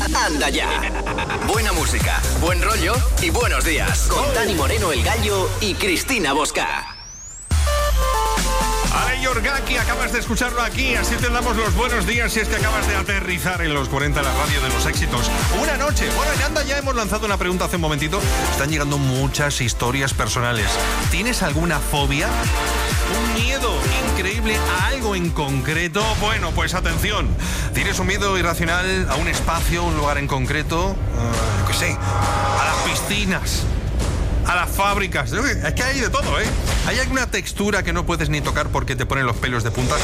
Anda ya. Buena música, buen rollo y buenos días. Con Dani Moreno, El Gallo y Cristina Bosca. Ale Yorgaki, acabas de escucharlo aquí, así te damos los buenos días si es que acabas de aterrizar en los 40 de la radio de los éxitos. Una noche. Bueno, en Anda ya hemos lanzado una pregunta hace un momentito. Están llegando muchas historias personales. ¿Tienes alguna fobia? ¿Un miedo increíble a algo en concreto? Bueno, pues atención. ¿Tienes un miedo irracional a un espacio, un lugar en concreto? Yo qué sé, a las piscinas, a las fábricas. Es que hay de todo, ¿eh? ¿Hay alguna textura que no puedes ni tocar porque te ponen los pelos de punta?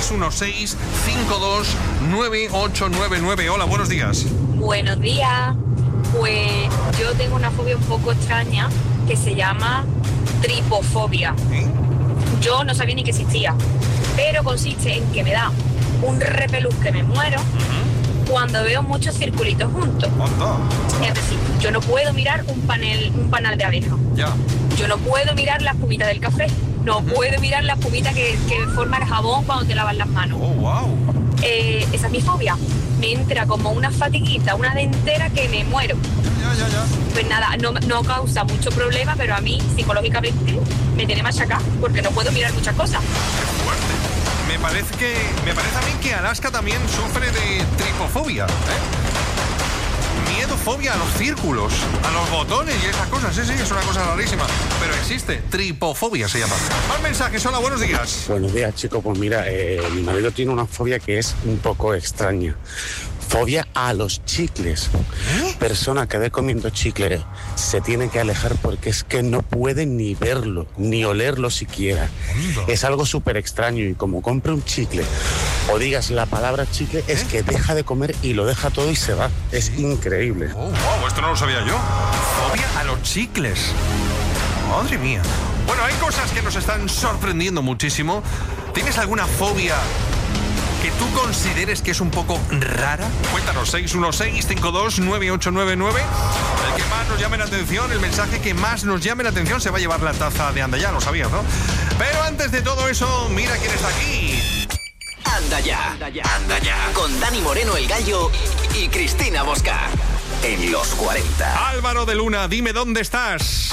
616-529899. Hola, buenos días. Buenos días. Pues yo tengo una fobia un poco extraña que se llama tripofobia. ¿Eh? Yo no sabía ni que existía, pero consiste en que me da un repelús que me muero cuando veo muchos circulitos juntos. Anda. Es decir, yo no puedo mirar un panal de abeja. Ya. Yo no puedo mirar la espumita del café. No puedo mirar la espumita que forma el jabón cuando te lavas las manos. Oh, wow. Esa es mi fobia. Me entra como una fatiguita, una dentera que me muero. Ya. Pues nada, no causa mucho problema, pero a mí psicológicamente me tiene machacada porque no puedo mirar muchas cosas. Qué fuerte. Me parece a mí que Alaska también sufre de tripofobia, Miedo, fobia a los círculos, a los botones y esas cosas. Sí, es una cosa rarísima, pero existe. Tripofobia se llama. Más mensajes. Hola, buenos días. Buenos días, chicos. Pues mira, mi marido tiene una fobia que es un poco extraña. Fobia a los chicles. Persona que ve comiendo chicle se tiene que alejar porque es que no puede ni verlo, ni olerlo siquiera. Es algo súper extraño y como compre un chicle o digas la palabra chicle, es que deja de comer y lo deja todo y se va. Es increíble. Oh, wow, esto no lo sabía yo. Fobia a los chicles. Madre mía. Bueno, hay cosas que nos están sorprendiendo muchísimo. ¿Tienes alguna fobia que tú consideres que es un poco rara? Cuéntanos, 616-529899. El que más nos llame la atención, el mensaje que más nos llame la atención se va a llevar la taza de Anda Ya, lo sabías, ¿no? Pero antes de todo eso, mira quién está aquí. Anda ya. Con Dani Moreno, El Gallo y Cristina Bosca. En los 40. Álvaro de Luna, dime dónde estás.